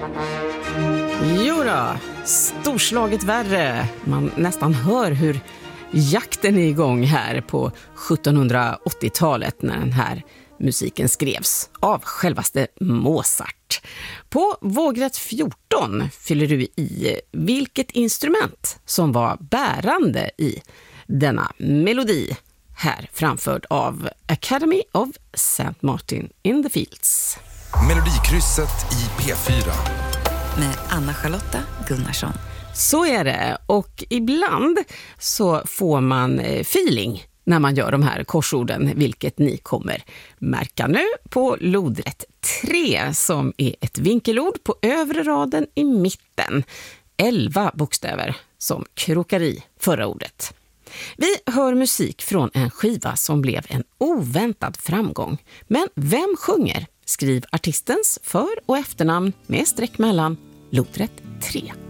Jodå, storslaget värre. Man nästan hör hur jakten är igång här på 1780-talet när den här musiken skrevs av självaste Mozart. På vågrätt 14 fyller du i vilket instrument som var bärande i denna melodi, här framförd av Academy of St. Martin in the Fields. Melodikrysset i P4 med Anna-Charlotta Gunnarsson. Så är det, och ibland så får man feeling när man gör de här korsorden, vilket ni kommer märka nu på lodrätt 3 som är ett vinkelord på övre raden i mitten. 11 bokstäver som krokar i förra ordet. Vi hör musik från en skiva som blev en oväntad framgång. Men vem sjunger? Skriv artistens för- och efternamn med streck mellan lodrätt 3.